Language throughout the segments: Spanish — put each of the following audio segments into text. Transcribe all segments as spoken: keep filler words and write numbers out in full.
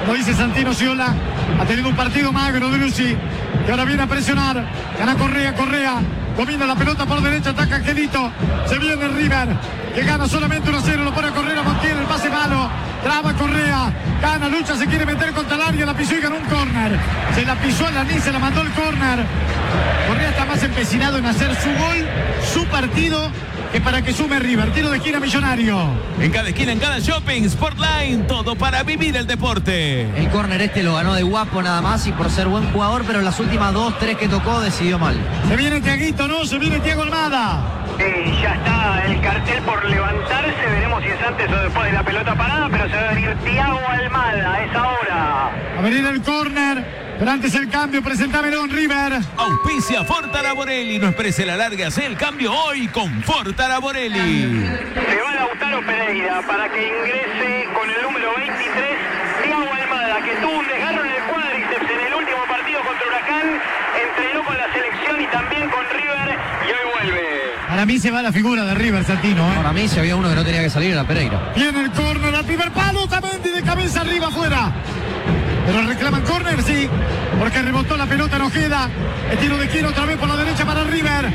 Lo dice Santino Sciola. Ha tenido un partido magro Driussi, que ahora viene a presionar. Gana Correa, Correa. Domina la pelota por derecha, ataca Angelito. Se viene River, que gana solamente uno a cero. Lo pone a correr a Montiel, el pase malo. Traba Correa, gana, lucha, se quiere meter contra el área, la pisó y ganó un córner. Se la pisó a Lanís, se la mandó el córner. Correa está más empecinado en hacer su gol, su partido, que para que sume River. Tiro de esquina Millonario. En cada esquina, en cada shopping, Sportline, todo para vivir el deporte. El córner este lo ganó de guapo nada más y por ser buen jugador, pero en las últimas dos, tres que tocó decidió mal. Se viene Tiaguito, ¿no? Se viene Tiago Almada. Eh, ya está el cartel por levantarse, veremos si es antes o después de la pelota parada, pero se va a venir Thiago Almada a esa hora. A venir el córner, pero antes el cambio, presentámelo en River. Auspicia Fortaraborelli, no exprese la larga, hace el cambio hoy con Fortaraborelli. Se va Lautaro Pereira para que ingrese con el número veintitrés, Thiago Almada, que tuvo un desgarro en el cuádriceps en el último partido contra Huracán, entrenó con la selección y también con River y hoy vuelve. Para mí se va la figura de River, Santino, ¿eh? Para mí, si había uno que no tenía que salir, era Pereira. Viene el córner al primer palo, Tamendi de cabeza arriba, afuera. Pero reclaman córner, sí, porque rebotó la pelota en Ojeda. El tiro de esquina otra vez por la derecha para River.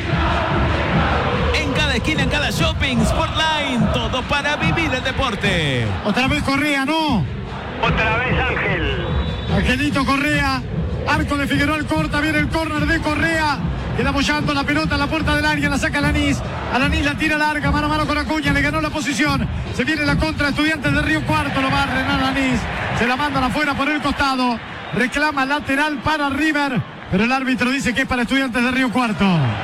En cada esquina, en cada shopping, Sportline, todo para vivir el deporte. Otra vez Correa, ¿no? Otra vez Ángel. Angelito Correa. Arco de Figueroa corta, viene el córner de Correa. Queda apoyando la pelota a la puerta del área, la saca Lanís. Lanís la tira larga, mano a mano con Acuña, le ganó la posición. Se viene la contra, Estudiantes de Río Cuarto, lo barren a Lanís. Se la mandan afuera por el costado. Reclama lateral para River, pero el árbitro dice que es para Estudiantes de Río Cuarto.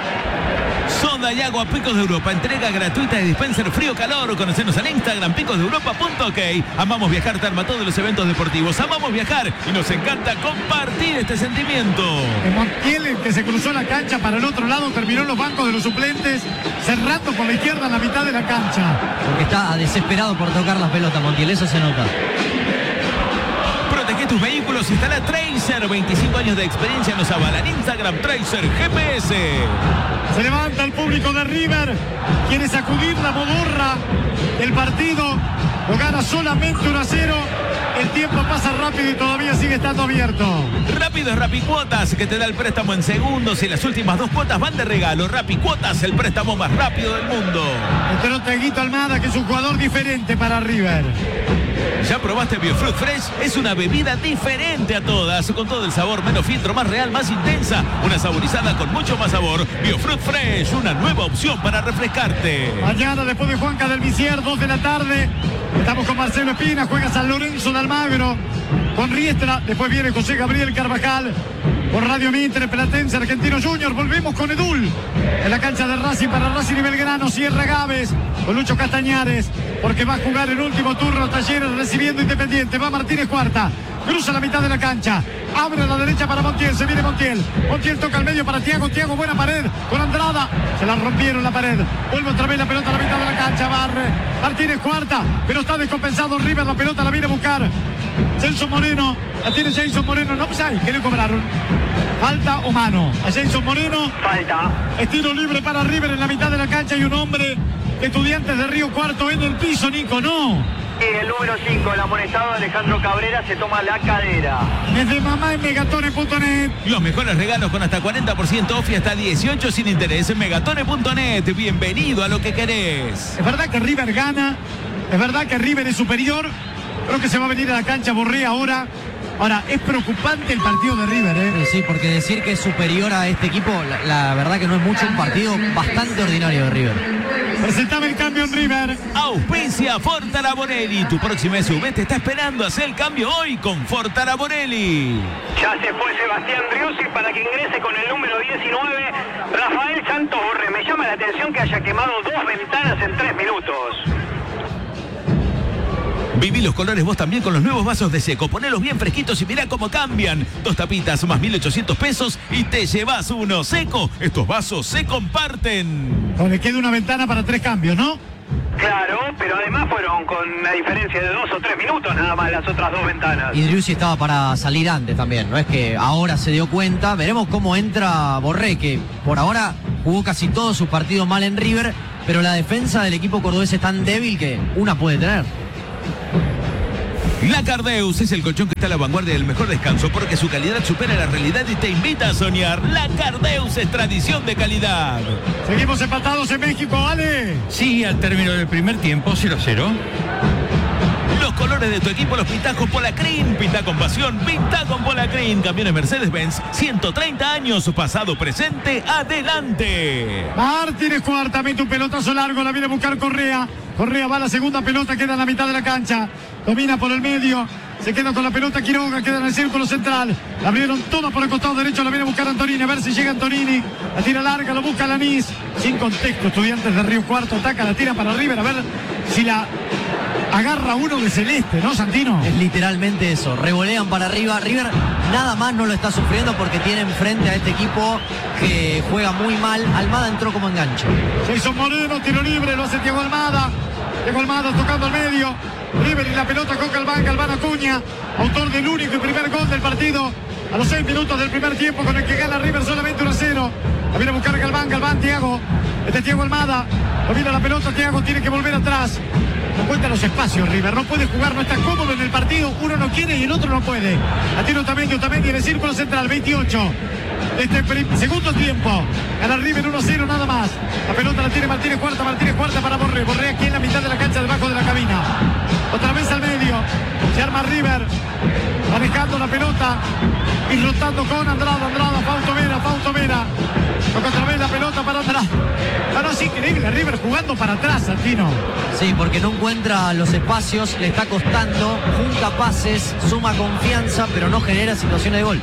Soda y agua Picos de Europa, entrega gratuita de dispenser frío-calor. Conocenos en Instagram, picos de europa punto ok. Amamos viajar, te arma todos los eventos deportivos. Amamos viajar y nos encanta compartir este sentimiento. El Montiel, el que se cruzó la cancha para el otro lado, terminó en los bancos de los suplentes, cerrando por la izquierda en la mitad de la cancha. Porque está desesperado por tocar las pelotas, Montiel, eso se nota. Protege tus vehículos, instala Tracer, veinticinco años de experiencia nos avalan. Instagram, Tracer G P S. Se levanta el público de River, quiere sacudir la modorra del partido, lo gana solamente uno a cero. El tiempo pasa rápido y todavía sigue estando abierto. Rápido es Rapicuotas, que te da el préstamo en segundos y las últimas dos cuotas van de regalo. Rapicuotas, el préstamo más rápido del mundo. Entró Tiaguito Almada, que es un jugador diferente para River. ¿Ya probaste Biofruit Fresh? Es una bebida diferente a todas, con todo el sabor, menos filtro, más real, más intensa. Una saborizada con mucho más sabor. Biofruit Fresh, una nueva opción para refrescarte. Mañana, después de Juanca del Visier, dos de la tarde, estamos con Marcelo Espina, juega San Lorenzo de Almagro, con Riestra, después viene José Gabriel Carvajal, por Radio Mitre, Platense, Argentino Junior. Volvemos con Edul, en la cancha de Racing para Racing y Belgrano, Sierra Gávez, con Lucho Castañares, porque va a jugar el último turno Talleres recibiendo Independiente. Va Martínez Cuarta, cruza la mitad de la cancha, abre a la derecha para Montiel, se viene Montiel, Montiel toca al medio para Thiago, Thiago buena pared con Andrada, se la rompieron la pared, vuelve otra vez la pelota a la mitad de la cancha, barre Martínez Cuarta, pero está descompensado River, la pelota la viene a buscar Celso Moreno, la tiene Jason Moreno, no, pues ahí, ¿qué le cobraron? ¿Falta o mano? A Jason Moreno. Falta. Estilo libre para River en la mitad de la cancha y un hombre de Estudiantes de Río Cuarto en el piso, Nico, ¿no? Y el número cinco, el amonestado Alejandro Cabrera, se toma la cadera. Desde mamá en megatone punto net. Los mejores regalos con hasta cuarenta por ciento off y hasta dieciocho sin interés en megatone punto net. Bienvenido a lo que querés. Es verdad que River gana, es verdad que River es superior. Creo que se va a venir a la cancha Borré ahora. Ahora, es preocupante el partido de River, ¿eh? Sí, porque decir que es superior a este equipo, la, la verdad que no es mucho, un partido bastante ordinario de River. Presentame el cambio en River. Auspicia Fortaraborelli. Tu próxima S U V te está esperando. Haz el cambio hoy con Fortaraborelli. Ya se fue Sebastián Driussi para que ingrese con el número diecinueve, Rafael Santos Borré. Me llama la atención que haya quemado dos ventanas en tres minutos. Viví los colores vos también con los nuevos vasos de Seco. Ponelos bien fresquitos y mirá cómo cambian. Dos tapitas más mil ochocientos pesos y te llevas uno. Seco, estos vasos se comparten. O le queda una ventana para tres cambios, ¿no? Claro, pero además fueron con una diferencia de dos o tres minutos nada más las otras dos ventanas. Y Driussi estaba para salir antes también, no es que ahora se dio cuenta. Veremos cómo entra Borré, que por ahora jugó casi todos sus partidos mal en River, pero la defensa del equipo cordobés es tan débil que una puede tener. La Cardeus es el colchón que está a la vanguardia del mejor descanso porque su calidad supera la realidad y te invita a soñar. La Cardeus es tradición de calidad. Seguimos empatados en México, Ale. Sí, al término del primer tiempo, cero a cero. Los colores de tu equipo los pintás con Polacrin. Pintá con pasión, pintá con Polacrin. Camiones Mercedes-Benz, ciento treinta años, pasado, presente, adelante. Martínez cuarta, mete un pelotazo largo, la viene a buscar Correa. Correa va a la segunda pelota, queda en la mitad de la cancha. Domina por el medio, se queda con la pelota Quiroga, queda en el círculo central. La abrieron toda por el costado derecho, la viene a buscar Antonini, a ver si llega Antonini. La tira larga, lo busca Lanís. Sin contexto, Estudiantes de Río Cuarto, ataca, la tira para River, a ver si la agarra uno de celeste, ¿no, Santino? Es literalmente eso, revolean para arriba. River nada más no lo está sufriendo porque tiene enfrente a este equipo que juega muy mal. Almada entró como enganche. Jason Moreno, tiro libre, lo hace Thiago Almada. Thiago Almada tocando al medio. River y la pelota con Galván, Galván Acuña, autor del único y primer gol del partido a los seis minutos del primer tiempo, con el que gana River solamente uno a cero. La viene a buscar Galván, Galván, Thiago. Este es Thiago Almada. Lo mira la pelota, Thiago tiene que volver atrás. No cuenta los espacios River, no puede jugar, no está cómodo en el partido, uno no quiere y el otro no puede. A tiro Otamendi, Otamendi en el círculo central, veintiocho. Este segundo tiempo, gana River uno a cero nada más. La pelota la tiene Martínez cuarta, Martínez cuarta para Borré, Borré aquí en la mitad de la cancha debajo de la cabina. Otra vez al medio, se arma River, manejando la pelota y rotando con Andrada, Andrada, Fausto Vera, Fausto Vera. Toca otra vez la pelota para atrás. Ah, no, es increíble, River jugando para atrás, Santino. Sí, porque no encuentra los espacios, le está costando, junta pases, suma confianza, pero no genera situaciones de gol.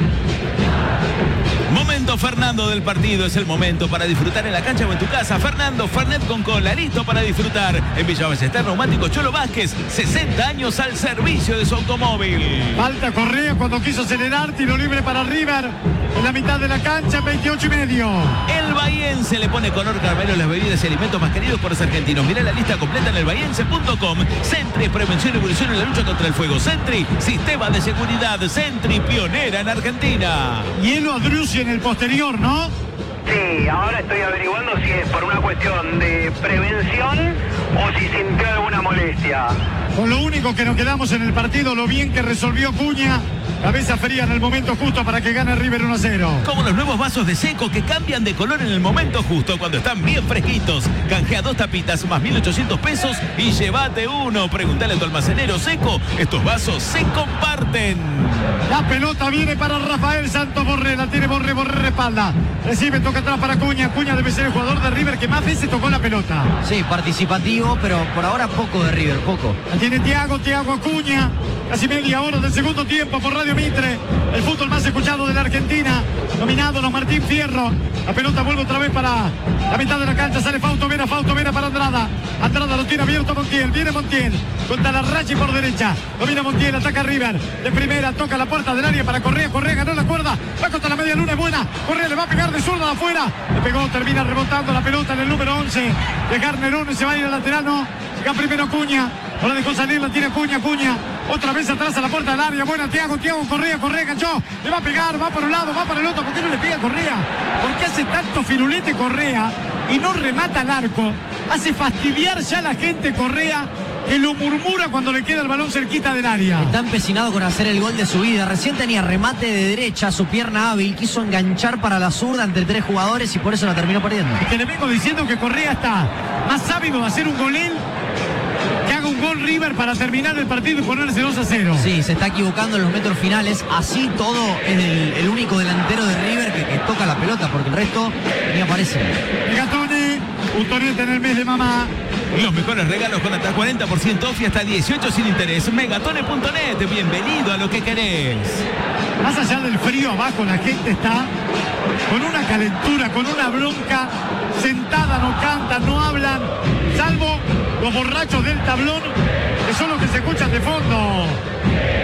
Momento Fernando del partido, es el momento para disfrutar en la cancha o en tu casa. Fernando, Fernet con cola, listo para disfrutar. En Villa Ballester, Neumático Cholo Vázquez, sesenta años al servicio de su automóvil. Falta Correa cuando quiso acelerar, tiro libre para River. En la mitad de la cancha, veintiocho y medio. El Bahiense le pone color caramelo a las bebidas y alimentos más queridos por los argentinos. Mirá la lista completa en el bahiense punto com. Sentry, prevención y evolución en la lucha contra el fuego. Sentry, sistema de seguridad. Sentry, pionera en Argentina. Hielo a Driussi en el posterior, ¿no? Sí, ahora estoy averiguando si es por una cuestión de prevención o si sintió alguna molestia. Con lo único que nos quedamos en el partido, lo bien que resolvió Cuña. Cabeza fría en el momento justo para que gane River uno a cero. Como los nuevos vasos de Seco que cambian de color en el momento justo cuando están bien fresquitos. Canjea dos tapitas más mil ochocientos pesos y llévate uno. Preguntale a tu almacenero Seco. Estos vasos se comparten. La pelota viene para Rafael Santos Borré. La tiene Borré, Borré respalda. Recibe, toca atrás para Cuña. Cuña debe ser el jugador de River que más veces tocó la pelota. Sí, participativo, pero por ahora poco de River, poco. La tiene Thiago, Thiago Acuña. Casi media hora del segundo tiempo por Radio Mitre. El fútbol más escuchado de la Argentina. Nominado los Martín Fierro. La pelota vuelve otra vez para la mitad de la cancha. Sale Fausto Vera, Fausto Vera para Andrada. Andrada lo tiene abierto Montiel. Viene Montiel. Contra la Rachi por derecha. Domina Montiel, ataca River. De primera, toca la puerta del área para Correa. Correa ganó la cuerda. Va contra la media luna, es buena. Correa le va a pegar de zurda de afuera. Le pegó, termina rebotando la pelota en el número once. De Garnerone se va a ir al lateral, no. Llega primero Cuña. Ahora dejó salir, la tiene Cuña, Cuña. Otra vez atrás a la puerta del área. Buena, Thiago, Thiago, Correa, Correa, ganchó. Le va a pegar, va por un lado, va por el otro. ¿Por qué no le pega a Correa? ¿Por qué hace tanto firulete Correa y no remata al arco? Hace fastidiar ya a la gente Correa, que lo murmura cuando le queda el balón cerquita del área. Está empecinado con hacer el gol de su vida. Recién tenía remate de derecha, su pierna hábil. Quiso enganchar para la zurda entre tres jugadores y por eso la terminó perdiendo. Es que le vengo diciendo que Correa está más ávido de hacer un gol él que haga un gol River para terminar el partido y ponerse dos a cero. Sí, se está equivocando en los metros finales. Así todo es el, el único delantero de River que, que toca la pelota, porque el resto ni aparece. Megatone, un tonete en el mes de mamá. Los mejores regalos con hasta cuarenta por ciento off y hasta dieciocho sin interés. Megatone punto net, bienvenido a lo que querés. Más allá del frío abajo, la gente está con una calentura, con una bronca, sentada, no cantan, no hablan, salvo los borrachos del tablón, que son los que se escuchan de fondo.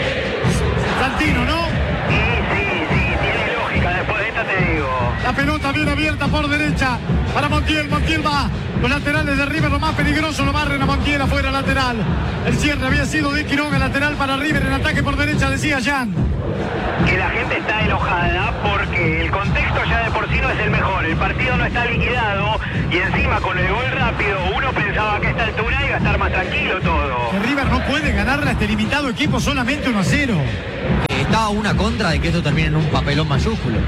Santino, ¿no? Sí, sí, sí, tiene lógica, después de esta te digo. La pelota viene abierta por derecha para Montiel. Montiel va. Los laterales de River, lo más peligroso, lo barren a Montiel afuera lateral. El cierre había sido de Quiroga, lateral para River en ataque por derecha, decía Jan. Que la gente está enojada porque el contexto ya de por sí no es el mejor. El partido no está liquidado y encima con el gol rápido uno pensaba que a esta altura iba a estar más tranquilo todo. Que River no puede ganarle a este limitado equipo solamente uno a cero. Estaba una contra de que esto termine en un papelón mayúsculo.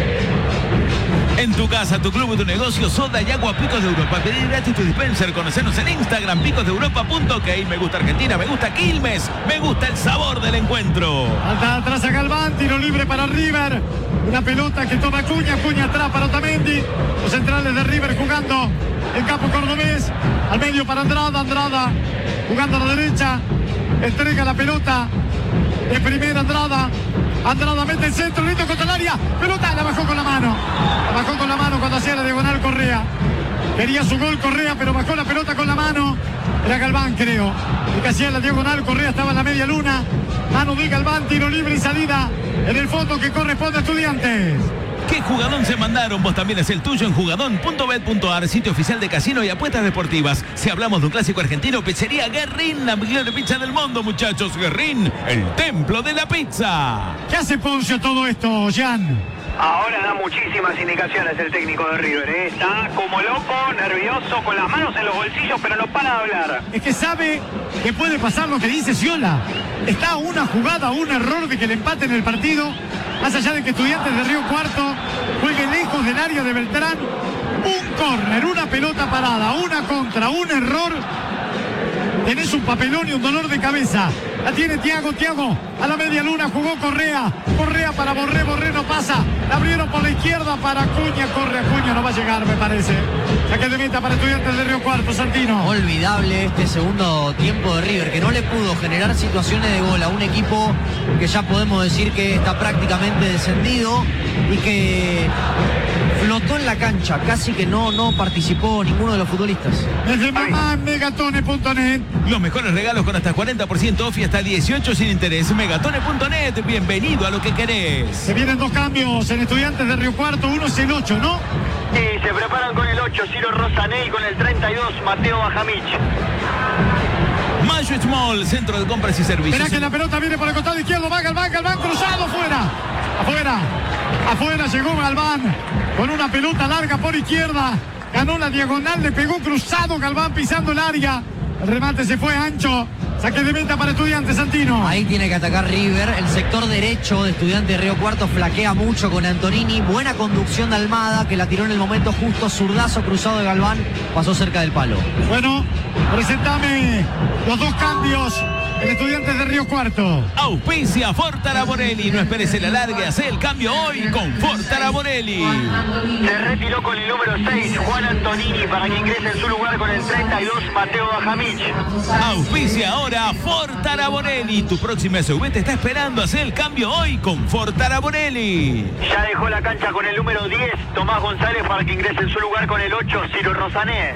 En tu casa, tu club o tu negocio, soda y agua Picos de Europa. Pedir gratis tu dispenser, conocernos en Instagram, picos de europa punto ok. Me gusta Argentina, me gusta Quilmes, me gusta el sabor del encuentro. Alta atrás a Galván, tiro libre para River. Una pelota que toma Acuña, Acuña atrás para Otamendi. Los centrales de River jugando en campo cordobés. Al medio para Andrada, Andrada jugando a la derecha. Entrega la pelota de primera Andrada. Andrada mete el centro, listo contra el área. Pelota, la bajó con la mano. La bajó con la mano cuando hacía la diagonal Correa. Quería su gol Correa, pero bajó la pelota con la mano. Era Galván, creo. El que hacía la diagonal, Correa estaba en la media luna. Mano de Galván, tiro libre y salida en el fondo que corresponde a Estudiantes. ¿Qué jugadón se mandaron? Vos también es el tuyo en jugadón punto bet punto ar, sitio oficial de casino y apuestas deportivas. Si hablamos de un clásico argentino, pizzería Guerrín, la mejor pizza del mundo, muchachos. Guerrín, el templo de la pizza. ¿Qué hace Poncio todo esto, Jan? Ahora da muchísimas indicaciones el técnico de River, ¿eh? Está como loco, nervioso, con las manos en los bolsillos, pero no para de hablar. Es que sabe que puede pasar lo que dice Sciolà. Está una jugada, un error de que le empaten el partido. Más allá de que Estudiantes de Río Cuarto juegue lejos del área de Beltrán. Un córner, una pelota parada, una contra, un error. Tenés un papelón y un dolor de cabeza. La tiene Thiago, Thiago a la media luna, jugó Correa. Correa para Borré, Borré no pasa. La abrieron por la izquierda para Acuña, corre Acuña, no va a llegar me parece. Saque de meta para Estudiantes de Río Cuarto, Santino. Olvidable este segundo tiempo de River, que no le pudo generar situaciones de gol a un equipo que ya podemos decir que está prácticamente descendido y que flotó en la cancha, casi que no, no participó ninguno de los futbolistas. Desde mamá megatone punto net. Los mejores regalos con hasta cuarenta por ciento off y hasta dieciocho sin interés. megatone punto net, bienvenido a lo que querés. Se vienen dos cambios en Estudiantes de Río Cuarto, uno es el ocho, ¿no? Y se preparan con el ocho, Ciro Rosané, y con el treinta y dos, Mateo Bajamich. Mayo Small, centro de compras y servicios. Verá que la pelota viene por el costado izquierdo, va Galván, Galván cruzado, afuera, afuera, afuera llegó Galván con una pelota larga por izquierda, ganó la diagonal, le pegó cruzado Galván pisando el área, el remate se fue ancho, saque de meta para Estudiantes, Santino. Ahí tiene que atacar River, el sector derecho de Estudiantes de Río Cuarto flaquea mucho con Antonini, buena conducción de Almada que la tiró en el momento justo, zurdazo cruzado de Galván, pasó cerca del palo. Bueno, presentame los dos cambios en Estudiantes de Río Cuarto. Auspicia Ford Araborelli. No esperes el alargue, hace el cambio hoy con Ford Araborelli. Se retiró con el número seis, Juan Antonini, para que ingrese en su lugar con el treinta y dos, Mateo Bajamich. Auspicia ahora Ford Araborelli. Tu próxima S U V te está esperando, hacer el cambio hoy con Ford Araborelli. Ya dejó la cancha con el número diez, Tomás González, para que ingrese en su lugar con el ocho, Ciro Rosané.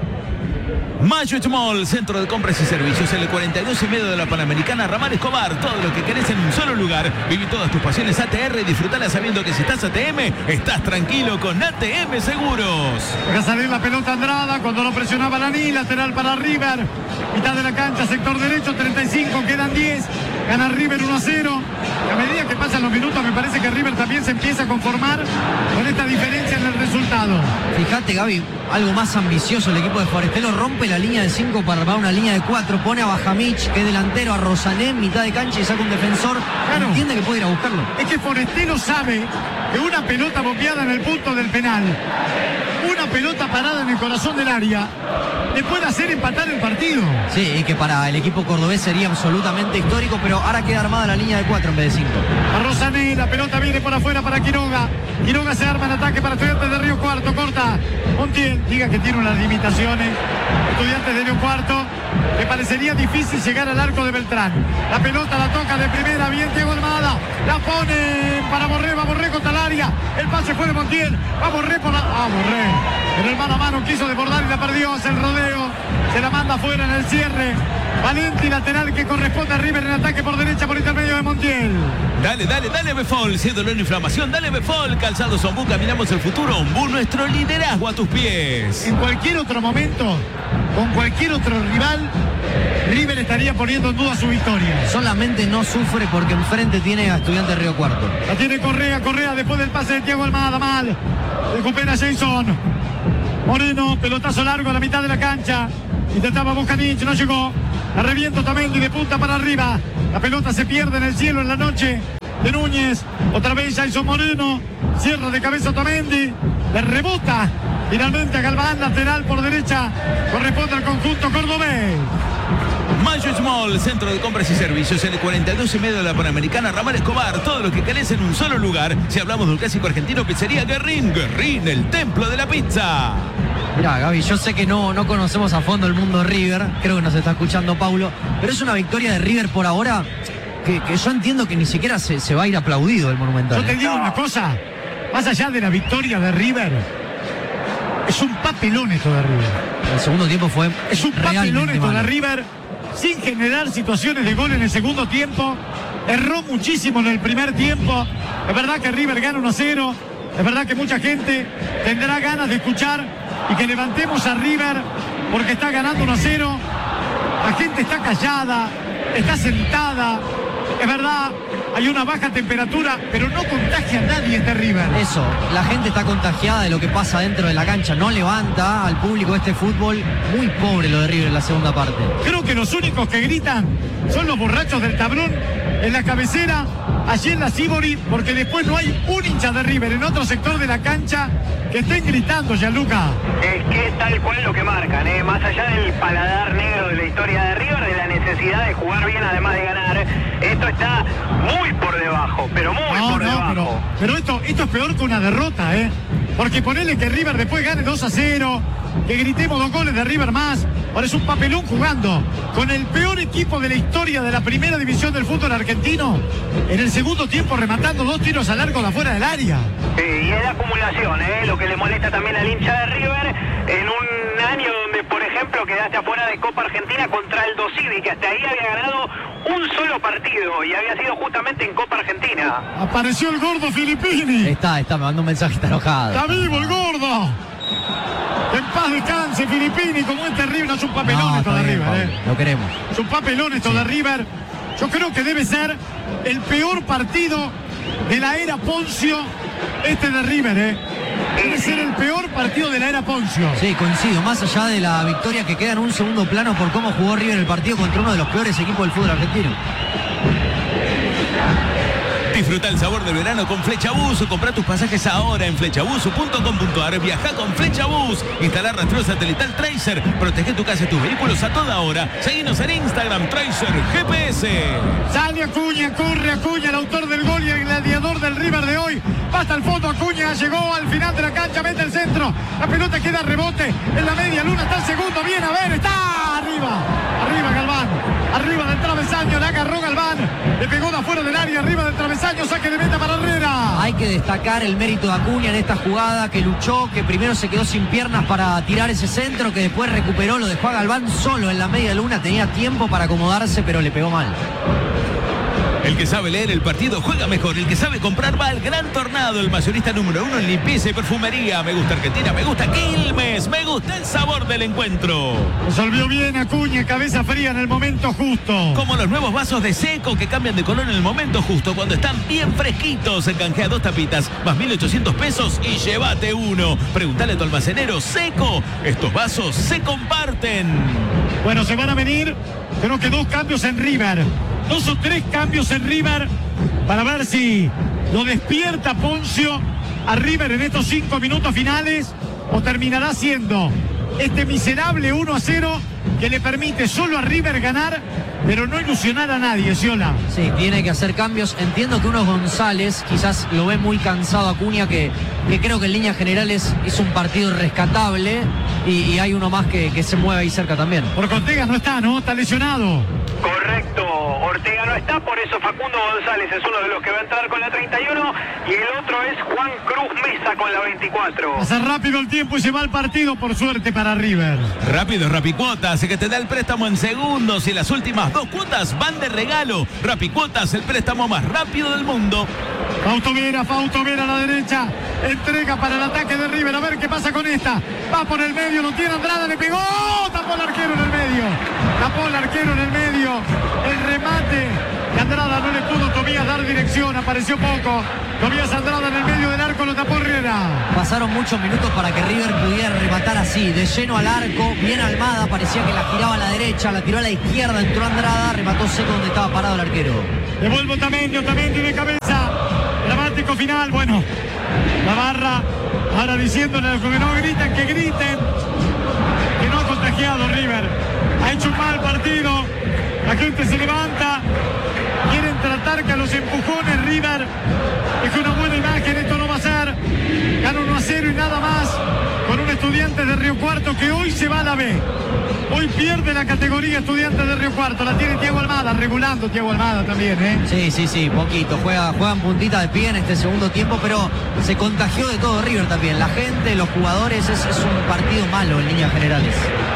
Mayo Small, centro de compras y servicios, en el cuarenta y dos y medio de la Panamericana, Ramal Escobar. Todo lo que querés en un solo lugar. Viví todas tus pasiones A T R y disfrutala sabiendo que si estás A T M, estás tranquilo con A T M Seguros. Deja salir la pelota Andrada cuando lo presionaba Laní, lateral para River. Mitad de la cancha, sector derecho, treinta y cinco, quedan diez. Gana River uno a cero. A medida que pasan los minutos, me parece que River también se empieza a conformar con esta diferencia en el resultado. Fíjate, Gaby, algo más ambicioso el equipo de Forestelo, rompe la línea de cinco para armar una línea de cuatro, pone a Bajamich, que es delantero, a Rosané, mitad de cancha y saca un defensor. Claro. Entiende que puede ir a buscarlo. Es que Forestelo sabe que una pelota bombeada en el punto del penal, una pelota parada en el corazón del área, le puede hacer empatar el partido. Sí, y que para el equipo cordobés sería absolutamente histórico, pero ahora queda armada la línea de cuatro en vez de cinco. A Rosané, la pelota viene por afuera para Quiroga. Quiroga se arma en ataque para Estudiantes de Río Cuarto, corta. Montiel, diga que tiene unas limitaciones. Estudiantes de Río Cuarto, le parecería difícil llegar al arco de Beltrán. La pelota la toca de primera, bien Diego Almada. La pone para Borré, va Borré contra el área. El pase fue de Montiel, va Borré por la... Ah, Borré. Pero el mano a mano quiso desbordar y la perdió, hace el rodeo. Se la manda afuera en el cierre. Valenti, lateral que corresponde a River en ataque por derecha por intermedio de Montiel. Dale, dale, dale Befol, si es dolor e inflamación, dale Befol. Calzados Ombú, caminamos el futuro. Ombú, nuestro liderazgo a tus pies. En cualquier otro momento, con cualquier otro rival, River estaría poniendo en duda su victoria. Solamente no sufre porque enfrente tiene a Estudiantes Río Cuarto. La tiene Correa, Correa después del pase de Thiago Almada, mal. Recupera Jason. Moreno, pelotazo largo a la mitad de la cancha. Intentaba Bocanic, no llegó. La revienta Otamendi de punta para arriba. La pelota se pierde en el cielo en la noche de Núñez. Otra vez Jason Moreno. Cierra de cabeza Otamendi. Le rebota finalmente a Galván, lateral por derecha. Corresponde al conjunto cordobés. Mayo Small, centro de compras y servicios, en el cuarenta y dos y medio de la Panamericana, Ramal Escobar. Todo lo que querés en un solo lugar. Si hablamos de un clásico argentino, pizzería Guerrín. Guerrín, el templo de la pizza. Mirá, Gaby, yo sé que no, no conocemos a fondo el mundo River. Creo que nos está escuchando Paulo. Pero es una victoria de River por ahora que, que yo entiendo que ni siquiera se, se va a ir aplaudido el Monumental. Yo te digo una cosa. Más allá de la victoria de River, es un papelón esto de River. El segundo tiempo fue Es un papelón esto malo. de River, sin generar situaciones de gol en el segundo tiempo. Erró muchísimo en el primer tiempo. Es verdad que River gana uno a cero. Es verdad que mucha gente tendrá ganas de escuchar y que levantemos a River porque está ganando uno a cero. La gente está callada, está sentada. Es verdad, hay una baja temperatura, pero no contagia a nadie este River. Eso, la gente está contagiada de lo que pasa dentro de la cancha. No levanta al público este fútbol. Muy pobre lo de River en la segunda parte. Creo que los únicos que gritan son los borrachos del tablón en la cabecera, allí en la Sibori, porque después no hay un hincha de River en otro sector de la cancha que estén gritando, Gianluca. Es que es tal cual lo que marcan, ¿eh? Más allá del paladar negro de la historia de River, de la necesidad de jugar bien además de ganar, esto está muy por debajo, pero muy No, por no, debajo. pero, pero esto, esto es peor que una derrota, ¿eh? Porque ponerle que River después gane dos a cero, que gritemos dos goles de River más, ahora es un papelón jugando con el peor equipo de la historia de la primera división del fútbol argentino, en el segundo tiempo rematando dos tiros al arco de afuera del área. Sí, y es la acumulación, ¿eh? Lo que le molesta también al hincha de River en un año donde, por ejemplo, quedaste afuera de Copa Argentina contra el Civi, que hasta ahí había ganado un solo partido y había sido justamente en Copa Argentina. Apareció el gordo Filippini. Está, está, me mandó un mensaje, está enojado. Está vivo el gordo. En paz descanse Filippini, como es terrible, no es un papelón No, esto está de bien, River, Pablo, ¿eh? lo queremos. Es un papelón esto de River. Yo creo que debe ser el peor partido de la era Poncio, este de River, ¿eh? Debe ser el peor partido de la era Poncio. Sí, coincido. Más allá de la victoria que queda en un segundo plano por cómo jugó River el partido contra uno de los peores equipos del fútbol argentino. Disfruta el sabor del verano con Flechabús. Compra tus pasajes ahora en flechabús punto com punto ar. Viaja con Flechabús. Instalar rastreo satelital Tracer. Protege tu casa y tus vehículos a toda hora. Seguinos en Instagram, Tracer G P S. Sale Acuña, corre Acuña, el autor del gol y el gladiador del River de hoy. Va hasta el fondo Acuña, llegó al final de la cancha, mete el centro. La pelota queda rebote en la media luna, está el segundo, bien a ver, está arriba. Arriba Galván, arriba del travesaño, le agarró Galván. Le pegó de afuera del área, arriba del travesaño, saque de meta para Herrera. Hay que destacar el mérito de Acuña en esta jugada, que luchó, que primero se quedó sin piernas para tirar ese centro, que después recuperó, lo dejó a Galván solo en la media luna, tenía tiempo para acomodarse, pero le pegó mal. El que sabe leer el partido juega mejor. El que sabe comprar va al Gran Tornado, el mayorista número uno en limpieza y perfumería. Me gusta Argentina, me gusta Quilmes, me gusta el sabor del encuentro. Resolvió bien Acuña, cabeza fría en el momento justo. Como los nuevos vasos de Seco que cambian de color en el momento justo, cuando están bien fresquitos. Se canjea dos tapitas, más mil ochocientos pesos y llévate uno. Preguntale a tu almacenero Seco. Estos vasos se comparten. Bueno, se van a venir, creo que dos cambios en River. Dos o tres cambios en River para ver si lo despierta Poncio a River en estos cinco minutos finales o terminará siendo este miserable uno a cero que le permite solo a River ganar, pero no ilusionar a nadie, Sciolá. Sí, tiene que hacer cambios. Entiendo que uno González quizás lo ve muy cansado Acuña, que, que creo que en líneas generales hizo un partido rescatable y, y hay uno más que, que se mueve ahí cerca también. Porque Ortega no está, ¿no? Está lesionado. Correcto, Ortega no está, por eso Facundo González es uno de los que va a entrar con la treinta y uno y el otro es Juan Cruz Mesa con la veinticuatro. Pasa rápido el tiempo y se va el partido, por suerte para River. Rápido es Rapicuotas, que te da el préstamo en segundos y las últimas dos cuotas van de regalo. Rapicuotas, el préstamo más rápido del mundo. Fausto Vera, Fausto Vera a la derecha, entrega para el ataque de River, a ver qué pasa con esta, va por el medio, lo tiene Andrada, le pegó, tapó el arquero en el medio, tapó el arquero en el medio, el remate, que Andrada no le pudo Tobías dar dirección, apareció poco, Tobías Andrada en el medio del arco, lo tapó Herrera. Pasaron muchos minutos para que River pudiera rematar así, de lleno al arco, bien Almada, parecía que la giraba a la derecha, la tiró a la izquierda, entró Andrada, remató seco donde estaba parado el arquero. Devuelvo Tamendi, Tamendi de cabeza. Dramático final, bueno, la barra ahora diciéndole a los que no griten, que griten, que no ha contagiado River, ha hecho un mal partido, la gente se levanta, quieren tratar que a los empujones River deje una buena imagen, esto no va a ser, gana uno a cero y nada más, con un Estudiantes de Río Cuarto que hoy se va a la B. Hoy pierde la categoría Estudiantes de Río Cuarto, la tiene Thiago Almada, regulando Thiago Almada también, ¿eh? Sí, sí, sí, poquito, juega, juega en puntita de pie en este segundo tiempo, pero se contagió de todo River también, la gente, los jugadores, es, es un partido malo en líneas generales.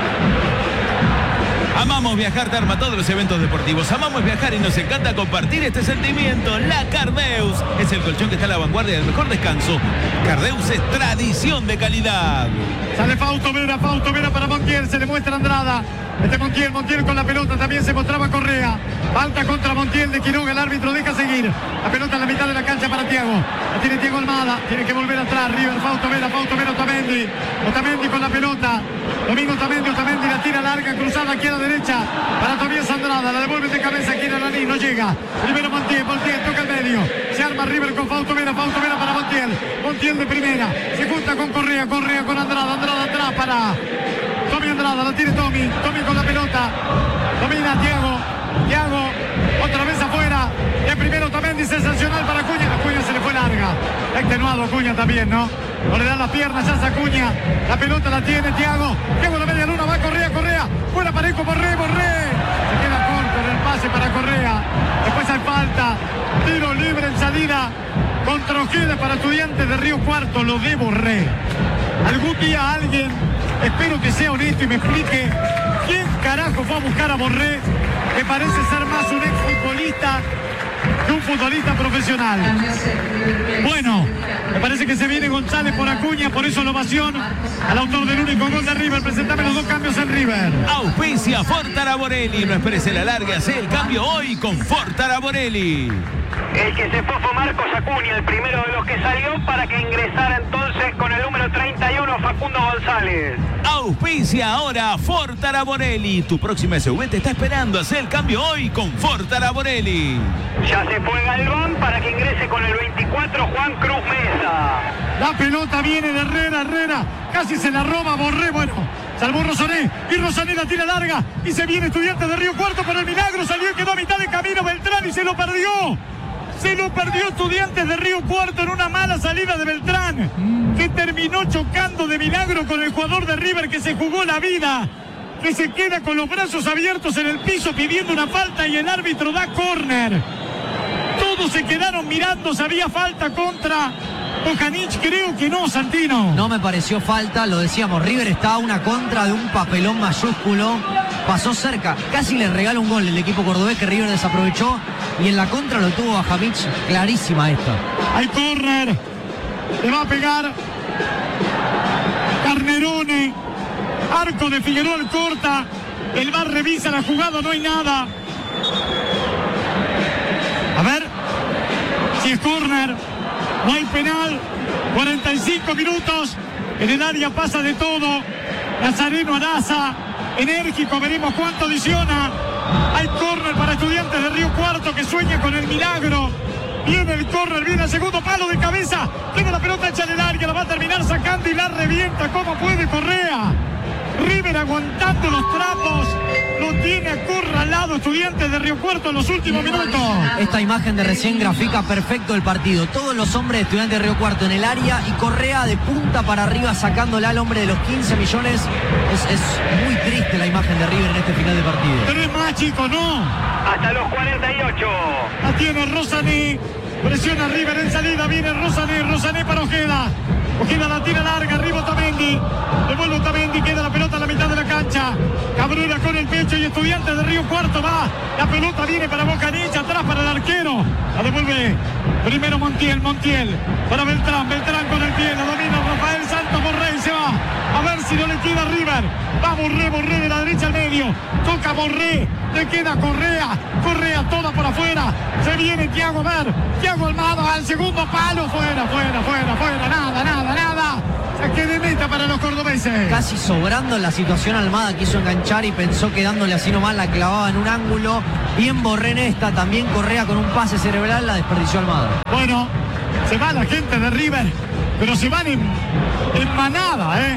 Amamos viajar, te arma todos los eventos deportivos. Amamos viajar y nos encanta compartir este sentimiento. La Cardeus es el colchón que está a la vanguardia del mejor descanso. Cardeus es tradición de calidad. Sale Fausto Vera, Fausto Vera para Montiel, se le muestra Andrada. Este Montiel, Montiel con la pelota, también se mostraba Correa. Falta contra Montiel de Quiroga, el árbitro deja seguir. La pelota en la mitad de la cancha para Thiago. La tiene Thiago Almada, tiene que volver atrás. River, Fausto Vera, Fausto Vera, Otamendi. Otamendi con la pelota. Domina Otamendi, Otamendi la tira larga, cruzada aquí a la derecha. Para Tobías Andrada, la devuelve de cabeza aquí en Alaní, no llega. Primero Montiel, Montiel toca el medio. Se arma River con Fausto Vera, Fausto Vera para Montiel. Montiel de primera, se junta con Correa, Correa con Andrada, Andrada atrás para Tommy Andrada, la tiene Tommy, Tommy con la pelota, domina Thiago, Thiago, otra vez afuera, el primero también dice sensacional para Acuña, Acuña se le fue larga, extenuado Acuña también, ¿no? No le dan las piernas ya a Acuña, la pelota la tiene Thiago, Thiago la media luna, va Correa, Correa, fuera Parejo, Borré, Borré, se queda corto en el pase para Correa, después hay falta, tiro libre en salida, contra Ojeda para Estudiantes de Río Cuarto, lo de Borré. Algún día alguien, espero que sea honesto y me explique quién carajo fue a buscar a Borré, que parece ser más un exfutbolista que un futbolista profesional. Bueno, me parece que se viene González por Acuña, por eso la ovación al autor del único gol de River. Presentame los dos cambios en River. Auspicia Fortara Borelli, no esperes el alargue, hace el cambio hoy con Fortara Borelli. El que se fue fue Marcos Acuña, el primero de los que salió para que ingresara entonces con el número treinta y uno Facundo González. Auspicia ahora Fortara Borelli. Tu próxima S U V te está esperando. Hacer el cambio hoy con Fortara Borelli. Ya se fue Galván para que ingrese con el veinticuatro Juan Cruz Mesa. La pelota viene de Herrera, Herrera casi se la roba Borré, bueno, salvó Rosané y Rosané la tira larga y se viene Estudiantes de Río Cuarto por el milagro, salió y quedó a mitad de camino Beltrán y se lo perdió. Se lo perdió Estudiantes de Río Cuarto en una mala salida de Beltrán, que terminó chocando de milagro con el jugador de River que se jugó la vida, que se queda con los brazos abiertos en el piso pidiendo una falta y el árbitro da córner. Todos se quedaron mirando, si había falta contra Bojanic, creo que no, Santino. No me pareció falta, lo decíamos, River está a una contra de un papelón mayúsculo, pasó cerca, casi le regala un gol el equipo cordobés que River desaprovechó y en la contra lo tuvo a Bajanic, clarísima esta. Hay córner, le va a pegar Carnerone, arco de Figueroa corta, el V A R revisa la jugada, no hay nada. A ver si es córner, no hay penal, cuarenta y cinco minutos, en el área pasa de todo, Nazareno Araza, enérgico, veremos cuánto adiciona. Hay córner para Estudiantes de Río Cuarto que sueña con el milagro. Viene el córner, viene el segundo palo de cabeza, tiene la pelota hecha en el área, la va a terminar sacando y la revienta como puede Correa. River aguantando los trapos, lo tiene acorralado Estudiantes de Río Cuarto en los últimos minutos. Esta imagen de recién grafica perfecto el partido. Todos los hombres de Estudiantes de Río Cuarto en el área y Correa de punta para arriba sacándola al hombre de los quince millones. Es, es muy triste la imagen de River en este final de partido. Pero es más, chicos, ¿no? Hasta los cuarenta y ocho. La tiene Rosané. Presiona River en salida. Viene Rosané. Rosané para Ojeda. Ojeda la tira larga. Arriba Otamendi. Devuelve Otamendi. Queda la pelota a la mitad de la cancha. Cabrera con el pecho y Estudiantes de Río Cuarto va. La pelota viene para Bocanich. Atrás para el arquero. La devuelve primero Montiel. Montiel para Beltrán. Beltrán con el pie. La domina Rafael Santos. Borré se va. A ver si no le queda a River. Va Borré. Borré de la derecha al medio. Toca Borré. Le queda Correa. Correa toda por afuera. Se viene Thiago Ver. Thiago Almada al segundo palo. Fuera, fuera, fuera, fuera. Nada, nada, nada. Saque de meta para los cordobeses. Casi sobrando la situación, Almada quiso enganchar y pensó que dándole así nomás la clavaba en un ángulo. Bien Borré en esta. También Correa con un pase cerebral la desperdició Almada. Bueno, se va la gente de River, pero se van en, en manada, ¿eh?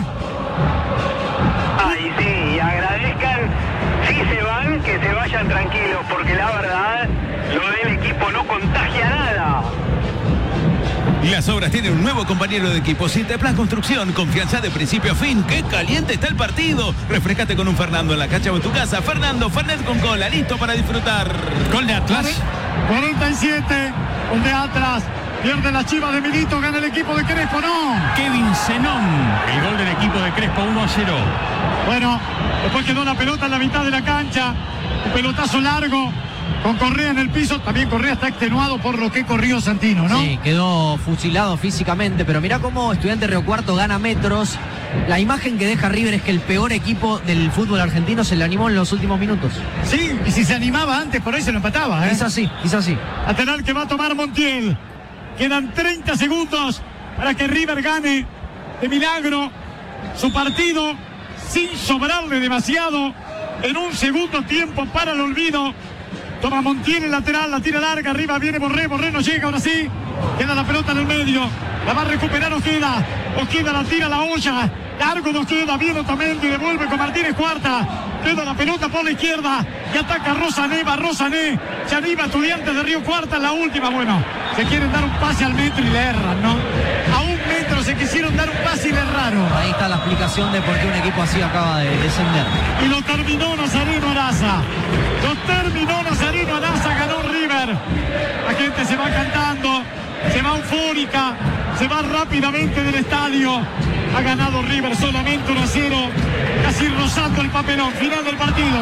Ay, sí, agradezcan, si se van, que se vayan tranquilos, porque la verdad, lo del equipo no contagia nada. Las Obras tiene un nuevo compañero de equipo. Citeplas Construcción, confianza de principio a fin. ¡Qué caliente está el partido! Refrescate con un Fernando en la cancha o en tu casa. Fernando Fernet con cola, listo para disfrutar. Gol de Atlas. cuarenta y siete, gol de Atlas. Pierde la Chiva de Milito, gana el equipo de Crespo, no. Kevin Zenón. El gol del equipo de Crespo, uno a cero. Bueno, después quedó la pelota en la mitad de la cancha. Un pelotazo largo con Correa en el piso. También Correa está extenuado por lo que corrió Santino, ¿no? Sí, quedó fusilado físicamente, pero mirá cómo Estudiantes Río Cuarto gana metros. La imagen que deja River es que el peor equipo del fútbol argentino se le animó en los últimos minutos. Sí, y si se animaba antes, por ahí se lo empataba, ¿eh? Quizás sí, quizás sí. Lateral que va a tomar Montiel. Quedan treinta segundos para que River gane de milagro su partido sin sobrarle demasiado en un segundo tiempo para el olvido. Toma Montiel el lateral, la tira larga, arriba viene Borré, Borré no llega, ahora sí. Queda la pelota en el medio, la va a recuperar Ojeda. Ojeda la tira a la olla, largo de Ojeda, viene Otamendi, devuelve con Martínez Cuarta. Queda la pelota por la izquierda y ataca Rosané, va Rosané. Se anima Estudiantes de Río Cuarta en la última. Bueno, se quieren dar un pase al metro y le erran, ¿no? A un metro se quisieron dar un pase y le erraron. Ahí está la explicación de por qué un equipo así acaba de descender. Y lo terminó Nazareno Araza. Lo terminó Nazareno Araza, ganó River. La gente se va cantando, se va eufórica, se va rápidamente del estadio. Ha ganado River solamente uno a cero, casi rozando el papelón. Final del partido.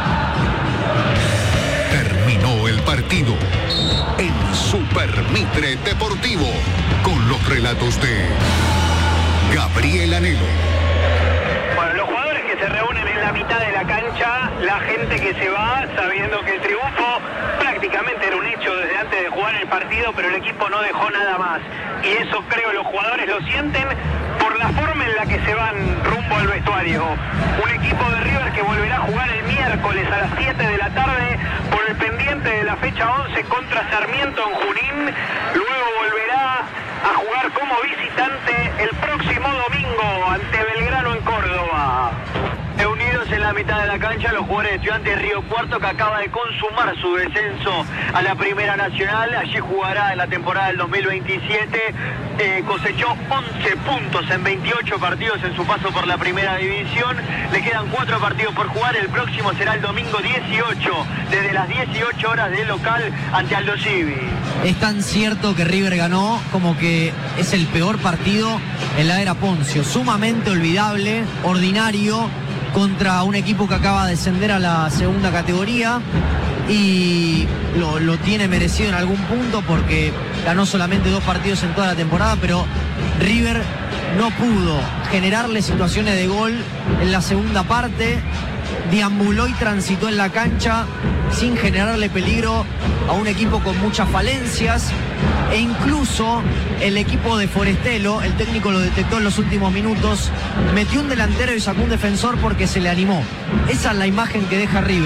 Terminó el partido en Super Mitre Deportivo con los relatos de Gabriel Anelo. Bueno, los jugadores que se reúnen en la mitad de la cancha, la gente que se va sabiendo que el triunfo prácticamente era un hecho desde antes de jugar el partido, pero el equipo no dejó nada más. Y eso creo los jugadores lo sienten por la forma en la que se van rumbo al vestuario. Un equipo de River que volverá a jugar el miércoles a las siete de la tarde por el pendiente de la fecha once contra Sarmiento en Junín. Luego volverá a jugar como visitante el próximo domingo ante Belgrano en Córdoba. Reunidos en la mitad de la cancha los jugadores de Estudiantes de Río Cuarto, que acaba de consumar su descenso a la Primera Nacional. Allí jugará en la temporada del dos mil veintisiete. Eh, cosechó once puntos en veintiocho partidos en su paso por la Primera División. Le quedan cuatro partidos por jugar. El próximo será el domingo dieciocho, desde las dieciocho horas de local ante Aldo Civi. Es tan cierto que River ganó como que es el peor partido en la era Poncio. Sumamente olvidable, ordinario, contra un equipo que acaba de descender a la segunda categoría y lo, lo tiene merecido en algún punto porque ganó solamente dos partidos en toda la temporada, pero River no pudo generarle situaciones de gol en la segunda parte, deambuló y transitó en la cancha sin generarle peligro a un equipo con muchas falencias, e incluso el equipo de Forestelo, el técnico lo detectó en los últimos minutos, metió un delantero y sacó un defensor porque se le animó. Esa es la imagen que deja River.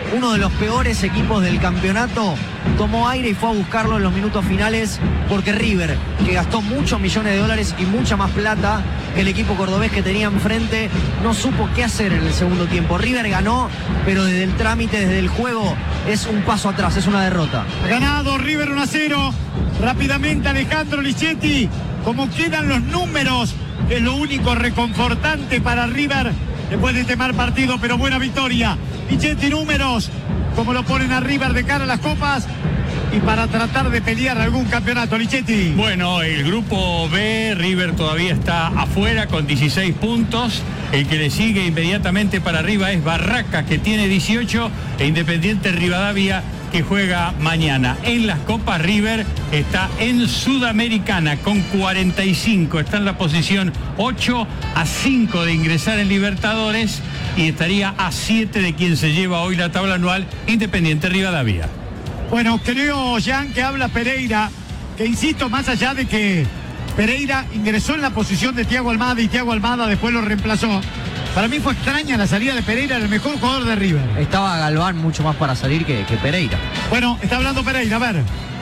uno de los peores equipos del campeonato, tomó aire y fue a buscarlo en los minutos finales, porque River, que gastó muchos millones de dólares y mucha más plata que el equipo cordobés que tenía enfrente, no supo qué hacer en el segundo tiempo. River ganó, pero desde el trámite, desde el juego, es un paso atrás, es una derrota. Ha ganado River uno a cero. Rápidamente Alejandro Lichetti, como quedan los números, es lo único reconfortante para River después de este mal partido, pero buena victoria. Lichetti, números, como lo ponen a River de cara a las copas y para tratar de pelear algún campeonato. Lichetti. Bueno, el grupo B, River todavía está afuera con dieciséis puntos. El que le sigue inmediatamente para arriba es Barracas, que tiene dieciocho, e Independiente Rivadavia, que juega mañana. En las copas, River está en Sudamericana con cuarenta y cinco, está en la posición ocho, a cinco de ingresar en Libertadores, y estaría a siete de quien se lleva hoy la tabla anual, Independiente Rivadavia. Bueno, creo, Jean, que habla Pereira, que insisto, más allá de que Pereira ingresó en la posición de Thiago Almada y Thiago Almada después lo reemplazó, para mí fue extraña la salida de Pereira, el mejor jugador de River. Estaba Galván mucho más para salir que, que Pereira. Bueno, está hablando Pereira, a ver.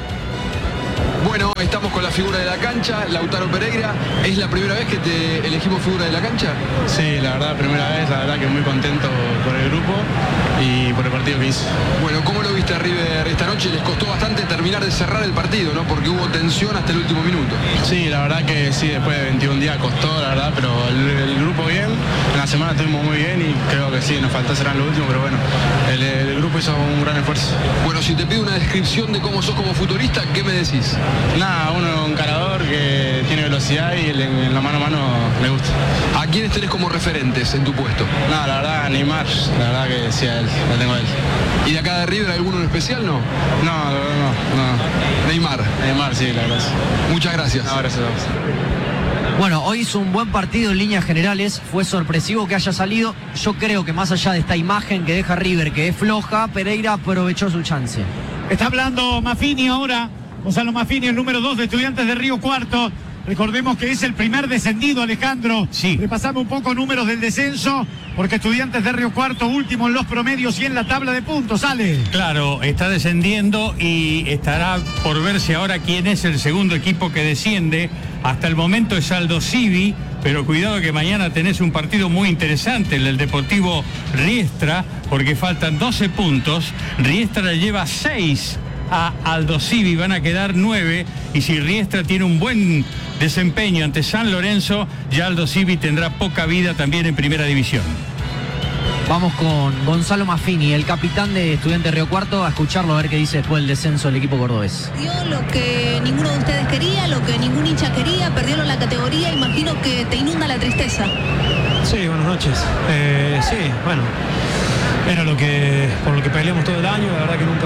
Bueno, estamos con la figura de la cancha, Lautaro Pereira. ¿Es la primera vez que te elegimos figura de la cancha? Sí, la verdad, primera vez, la verdad que muy contento por el grupo y por el partido que hizo. Bueno, ¿cómo lo viste a River esta noche? Les costó bastante terminar de cerrar el partido, ¿no? Porque hubo tensión hasta el último minuto. Sí, la verdad que sí, después de veintiún días costó, la verdad, pero el, el grupo bien. En la semana estuvimos muy bien y creo que sí, nos faltó cerrar lo último, pero bueno, el, el grupo hizo un gran esfuerzo. Bueno, si te pido una descripción de cómo sos como futbolista, ¿qué me decís? Nada, uno un carador que tiene velocidad y en, en la mano a mano le gusta. ¿A quiénes tenés como referentes en tu puesto? Nada, la verdad, Neymar, la verdad que sí, a él, lo tengo a él. ¿Y de acá de River alguno en especial, no? No, no, no. Neymar. Neymar, sí, la verdad. Muchas gracias. No, gracias a vos. Bueno, hoy hizo un buen partido en líneas generales, fue sorpresivo que haya salido. Yo creo que más allá de esta imagen que deja River, que es floja, Pereira aprovechó su chance. Está hablando Maffini ahora, Gonzalo Maffini, el número dos de Estudiantes de Río Cuarto. Recordemos que es el primer descendido, Alejandro. Sí. Repasamos un poco números del descenso, porque Estudiantes de Río Cuarto, último en los promedios y en la tabla de puntos, sale. Claro, está descendiendo y estará por verse ahora quién es el segundo equipo que desciende. Hasta el momento es Aldo Civi, pero cuidado que mañana tenés un partido muy interesante, el del Deportivo Riestra, porque faltan doce puntos. Riestra le lleva seis a Aldo Civi, van a quedar nueve, y si Riestra tiene un buen desempeño ante San Lorenzo, ya Aldo Civi tendrá poca vida también en primera división. Vamos con Gonzalo Maffini, el capitán de Estudiantes de Río Cuarto, a escucharlo, a ver qué dice después del descenso del equipo cordobés. Dio lo que ninguno de ustedes quería, lo que ningún hincha quería, perdieron la categoría, imagino que te inunda la tristeza. Sí, buenas noches. Eh, sí, bueno, era lo que por lo que peleamos todo el año, la verdad que nunca,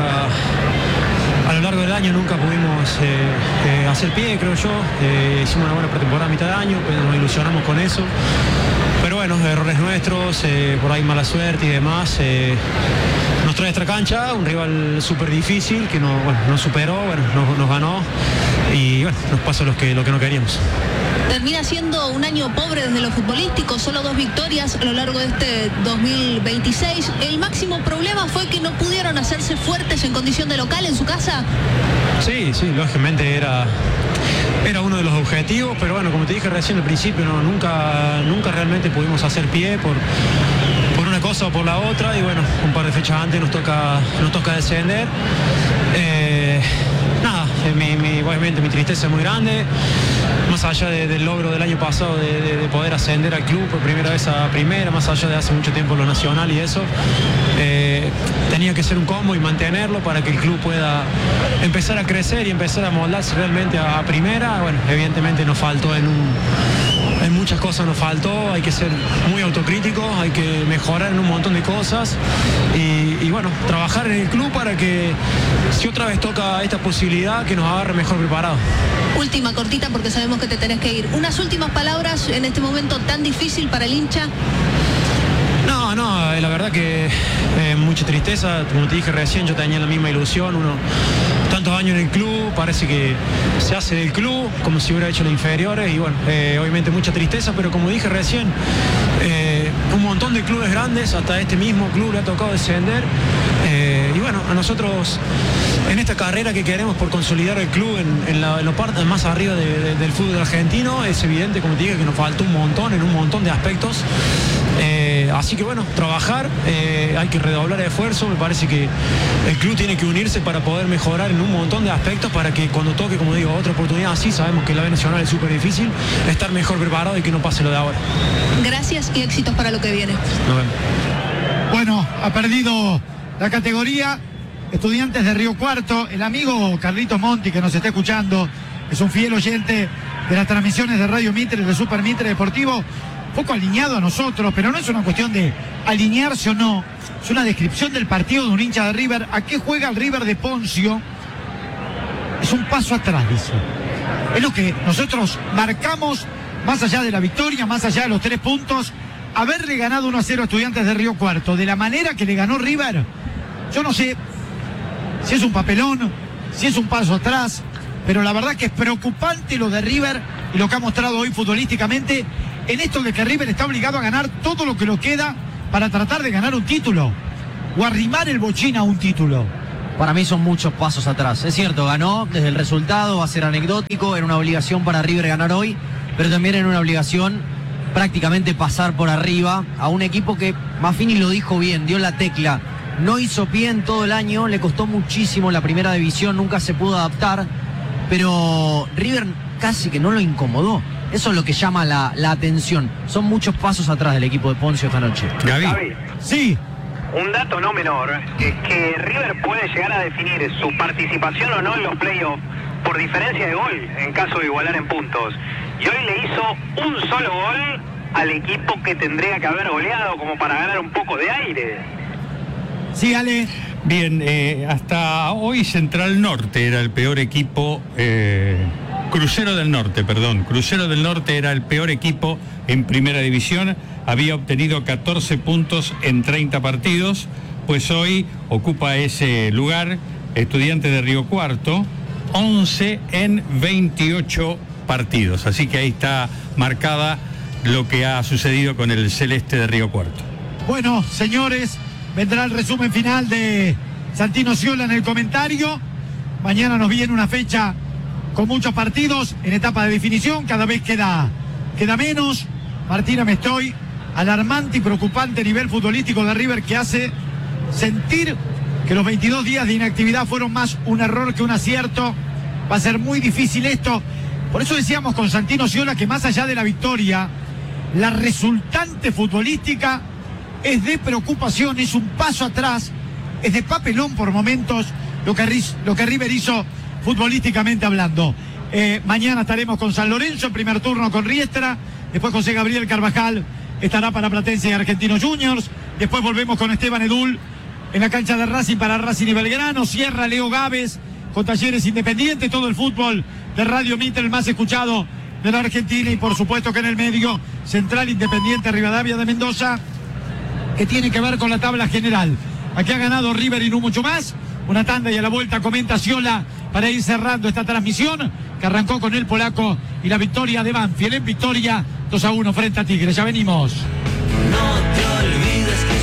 a lo largo del año nunca pudimos eh, eh, hacer pie, creo yo. Eh, hicimos una buena pretemporada a mitad de año, pues nos ilusionamos con eso. Pero bueno, errores nuestros, eh, por ahí mala suerte y demás. Eh, nos trae esta cancha, un rival súper difícil que no, bueno, nos superó, bueno, nos, nos ganó y bueno, nos pasó lo que, lo que no queríamos. Termina siendo un año pobre desde lo futbolístico, solo dos victorias a lo largo de este dos mil veintiséis. ¿El máximo problema fue que no pudieron hacerse fuertes en condición de local en su casa? Sí, sí, lógicamente era, era uno de los objetivos, pero bueno, como te dije recién al principio, no, nunca, nunca realmente pudimos hacer pie por, por una cosa o por la otra, y bueno, un par de fechas antes nos toca, nos toca descender. Eh, nada, mi, mi, obviamente mi tristeza es muy grande, más allá de, del logro del año pasado de, de, de poder ascender al club por primera vez a primera, más allá de hace mucho tiempo lo nacional y eso, eh, tenía que ser un combo y mantenerlo para que el club pueda empezar a crecer y empezar a moldarse realmente a, a primera. Bueno, evidentemente nos faltó en un... En muchas cosas nos faltó, hay que ser muy autocríticos, hay que mejorar en un montón de cosas y, y bueno, trabajar en el club para que si otra vez toca esta posibilidad, que nos agarre mejor preparados. Última cortita porque sabemos que te tenés que ir. Unas últimas palabras en este momento tan difícil para el hincha. No, no, la verdad que eh, mucha tristeza, como te dije recién, yo tenía la misma ilusión, uno tantos años en el club, parece que se hace del club como si hubiera hecho las inferiores y bueno, eh, obviamente mucha tristeza, pero como dije recién, eh, un montón montón de clubes grandes, hasta este mismo club le ha tocado descender. Eh, y bueno, a nosotros en esta carrera que queremos por consolidar el club en, en, la, en la parte más arriba de, de, del fútbol argentino, es evidente, como te dije, que nos falta un montón en un montón de aspectos. Eh, así que bueno, trabajar, eh, hay que redoblar el esfuerzo. Me parece que el club tiene que unirse para poder mejorar en un montón de aspectos, para que cuando toque, como digo, otra oportunidad así, sabemos que la B Nacional es súper difícil, estar mejor preparado y que no pase lo de ahora. Gracias y éxitos para lo que viene. Nos vemos. Bueno, ha perdido la categoría Estudiantes de Río Cuarto. El amigo Carlitos Monti, que nos está escuchando, es un fiel oyente de las transmisiones de Radio Mitre, de Super Mitre Deportivo, poco alineado a nosotros, pero no es una cuestión de alinearse o no, es una descripción del partido de un hincha de River. ¿A qué juega el River de Poncio? Es un paso atrás, dice. Es lo que nosotros marcamos, más allá de la victoria, más allá de los tres puntos, haberle ganado uno a cero a Estudiantes de Río Cuarto, de la manera que le ganó River. Yo no sé si es un papelón, si es un paso atrás, pero la verdad que es preocupante lo de River y lo que ha mostrado hoy futbolísticamente, en esto de que River está obligado a ganar todo lo que lo queda para tratar de ganar un título o arrimar el bochín a un título. Para mí son muchos pasos atrás. Es cierto, ganó desde el resultado, va a ser anecdótico, era una obligación para River ganar hoy, pero también era una obligación prácticamente pasar por arriba a un equipo que Maffini lo dijo bien, dio la tecla, no hizo pie en todo el año, le costó muchísimo la primera división, nunca se pudo adaptar, pero River casi que no lo incomodó. Eso es lo que llama la, la atención. Son muchos pasos atrás del equipo de Poncio esta noche. Gaby. Sí. Un dato no menor es que River puede llegar a definir su participación o no en los playoffs por diferencia de gol en caso de igualar en puntos. Y hoy le hizo un solo gol al equipo que tendría que haber goleado como para ganar un poco de aire. Sí, Ale. Bien, eh, hasta hoy Central Norte era el peor equipo, eh, Crucero del Norte, perdón, Crucero del Norte era el peor equipo en primera división, había obtenido catorce puntos en treinta partidos, pues hoy ocupa ese lugar Estudiantes de Río Cuarto, once en veintiocho partidos, así que ahí está marcada lo que ha sucedido con el Celeste de Río Cuarto. Bueno, señores, vendrá el resumen final de Santino Sciola en el comentario. Mañana nos viene una fecha con muchos partidos en etapa de definición, cada vez queda, queda menos. Martina, me estoy alarmante y preocupante nivel futbolístico de River, que hace sentir que los veintidós días de inactividad fueron más un error que un acierto. Va a ser muy difícil esto. Por eso decíamos con Santino Sciola que más allá de la victoria, la resultante futbolística es de preocupación, es un paso atrás, es de papelón por momentos lo que, lo que River hizo futbolísticamente hablando. Eh, mañana estaremos con San Lorenzo, en primer turno con Riestra, después José Gabriel Carvajal estará para Platense y Argentinos Juniors, después volvemos con Esteban Edul en la cancha de Racing para Racing y Belgrano, cierra Leo Gávez con Talleres Independientes, todo el fútbol de Radio Mitre, el más escuchado de la Argentina, y por supuesto que en el medio Central Independiente Rivadavia de Mendoza, que tiene que ver con la tabla general. Aquí ha ganado River y no mucho más. Una tanda y a la vuelta comenta Sciola para ir cerrando esta transmisión que arrancó con el polaco y la victoria de Banfield en victoria dos a uno frente a Tigre. Ya venimos. No te olvides que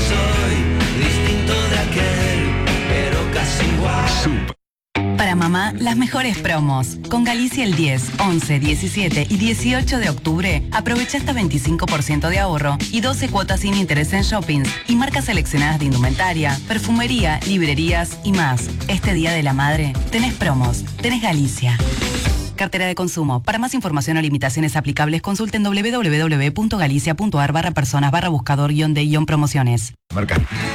soy distinto de aquel, pero casi igual. Super. Para mamá, las mejores promos. Con Galicia el diez, once, diecisiete y dieciocho de octubre, aprovecha hasta veinticinco por ciento de ahorro y doce cuotas sin interés en shoppings y marcas seleccionadas de indumentaria, perfumería, librerías y más. Este Día de la Madre, tenés promos, tenés Galicia. Cartera de consumo. Para más información o limitaciones aplicables, consulten doble u doble u doble u punto galicia punto a r barra personas barra buscador guión de guión promociones. Marca.